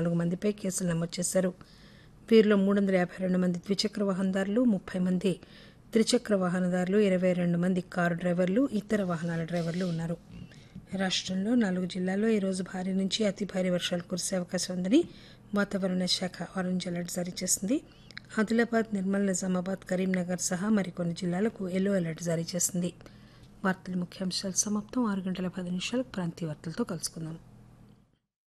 34 మందిపై కేసులు నమోదు చేశారు. వీరిలో 352 మంది ద్విచక్ర వాహనదారులు, 30 మంది త్రిచక్ర వాహనదారులు, 22 మంది కారు డ్రైవర్లు, ఇతర వాహనాల డ్రైవర్లు ఉన్నారు. రాష్టంలో 4 జిల్లాల్లో ఈరోజు భారీ నుంచి అతి భారీ వర్షాలు కురిసే అవకాశం ఉందని వాతావరణ శాఖ ఆరెంజ్ అలర్ట్ జారీ చేసింది. ఆదిలాబాద్, నిర్మల్, నిజామాబాద్, కరీంనగర్ సహా మరికొన్ని జిల్లాలకు ఎల్లో అలర్ట్ జారీ చేసింది. వార్తల ముఖ్యాంశాలు సమాప్తం. 6 గంటల 10 నిమిషాలకు ప్రాంతీయ వార్తలతో కలుసుకుందాం.